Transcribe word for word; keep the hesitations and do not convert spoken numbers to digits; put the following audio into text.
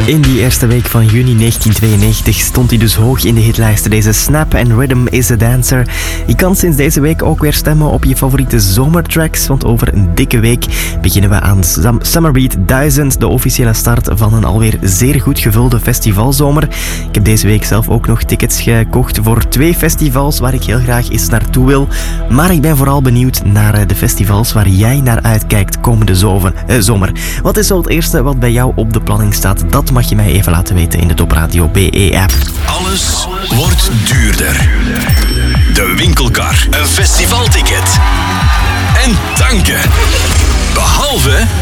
In die eerste week van juni negentien tweeënnegentig stond hij dus hoog in de hitlijsten. Deze Snap and Rhythm is a Dancer. Je kan sinds deze week ook weer stemmen op je favoriete zomertracks, want over een dikke week beginnen we aan Summerbeat duizend, de officiële start van een alweer zeer goed gevulde festivalzomer. Ik heb deze week zelf ook nog tickets gekocht voor twee festivals waar ik heel graag eens naartoe wil. Maar ik ben vooral benieuwd naar de festivals waar jij naar uitkijkt komende zomer. Eh, zomer. Wat is zo het eerste wat bij jou op de planning staat? Dat mag je mij even laten weten in de Top Radio B E-app. Alles wordt duurder. De winkelkar, een festivalticket en tanken. Behalve